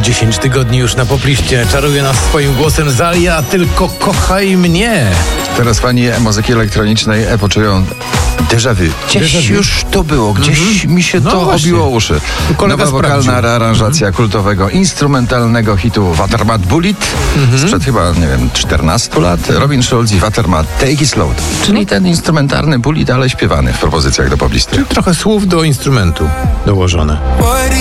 10 tygodni już na popliście. Czaruje nas swoim głosem Zalia, tylko kochaj mnie. Teraz fani muzyki elektronicznej poczują déjà vu. Gdzieś już to było, gdzieś mi się to właśnie. obiło uszy. Kolega Nowa wokalna sprawdził. aranżacja kultowego, instrumentalnego hitu Watermat Bullet sprzed chyba, 14 lat. Robin Schulz i Watermat Take It Slow. Czyli ten instrumentalny bullet, ale śpiewany w propozycjach do poblisty. Trochę słów do instrumentu dołożone.